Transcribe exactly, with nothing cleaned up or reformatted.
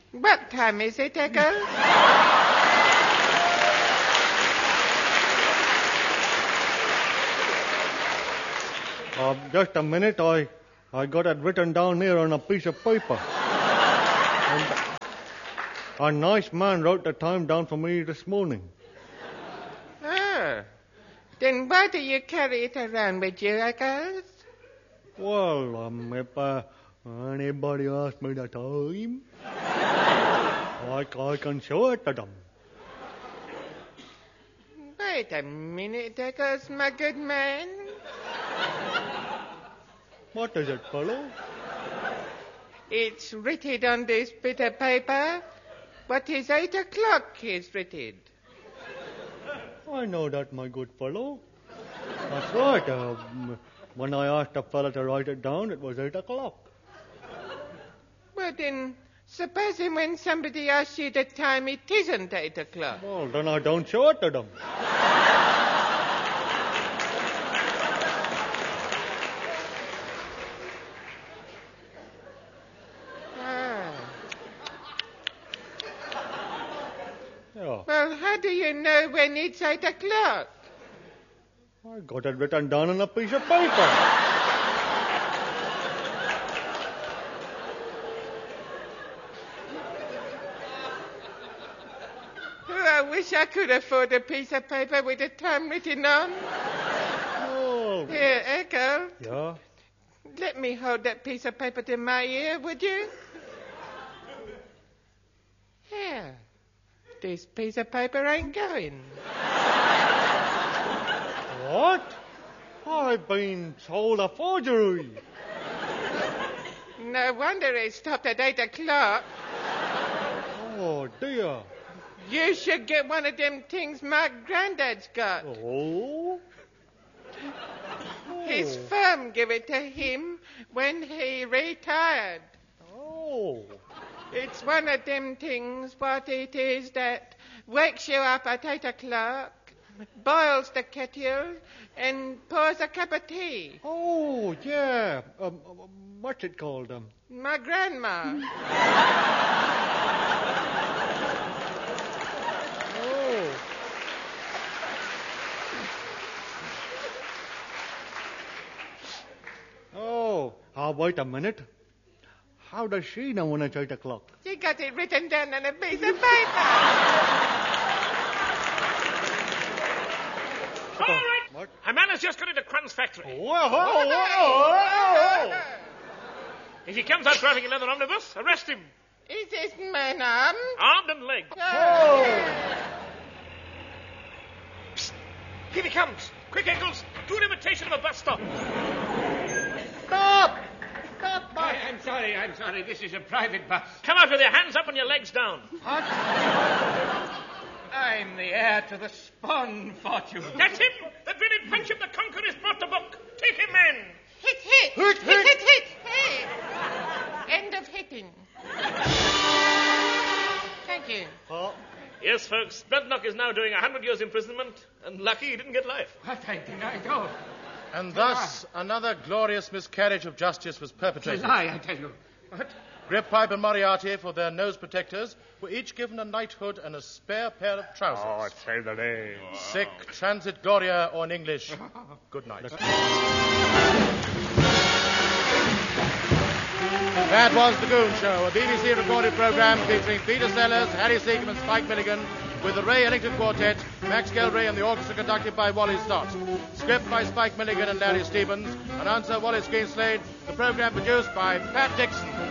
What time is it, Eccles? Uh, just a minute, I I got it written down here on a piece of paper. And a nice man wrote the time down for me this morning. Oh. Then why do you carry it around with you, Eccles? Well, um, if uh, anybody asks me the time, I, I can show it to them. Wait a minute, Eccles, my good man. What is it, fellow? It's written on this bit of paper. What is eight o'clock is written. I know that, my good fellow. That's right. Uh, when I asked the fellow to write it down, it was eight o'clock. Well, then, supposing when somebody asks you the time, it isn't eight o'clock. Well, then I don't show it to them. Well, how do you know when it's eight o'clock? I got it written down on a piece of paper. Oh, I wish I could afford a piece of paper with the time written on. Oh. Here, Echo. Yeah? Let me hold that piece of paper to my ear, would you? Here. This piece of paper ain't going. What? I've been told a forgery. No wonder it stopped at eight o'clock. Oh, dear. You should get one of them things my granddad's got. Oh? His firm gave it to him when he retired. Oh. It's one of them things, what it is, that wakes you up at eight o'clock, boils the kettle, and pours a cup of tea. Oh, yeah. Um, what's it called? Um? My grandma. Oh. Oh. Ah, wait a minute. How does she know when it's eight o'clock? She got it written down on a piece of paper. All right. What? A man has just got into Crun's factory. Whoa, whoa, whoa, whoa. If he comes out driving a leather omnibus, arrest him. Is this man armed? Armed and legged. Oh. Psst. Here he comes. Quick, Eccles. Do an imitation of a bus stop. Stop! Stop, bus. I, I'm sorry, I'm sorry. This is a private bus. Come out with your hands up and your legs down. What? I'm the heir to the Spon fortune. That's him. The very Punch of the Conqueror's brought the book. Take him, men. Hit, hit. Hit, hit, hit. hit, hit. Hey. End of hitting. Thank you. Oh. Yes, folks. Bloodnock is now doing a hundred years imprisonment, and lucky he didn't get life. What I deny don't. And thus, another glorious miscarriage of justice was It's a perpetrated. lie, I tell you. What? Grip Pipe and Moriarty, for their nose protectors, were each given a knighthood and a spare pair of trousers. save the day. Sic transit gloria, or in English, good night. That was The Goon Show, a B B C recorded programme featuring Peter Sellers, Harry Seacombe and Spike Milligan, with the Ray Ellington Quartet, Max Gelray and the orchestra conducted by Wally Stott. Script by Spike Milligan and Larry Stevens. Announcer Wallace Greenslade. The programme produced by Pat Dixon.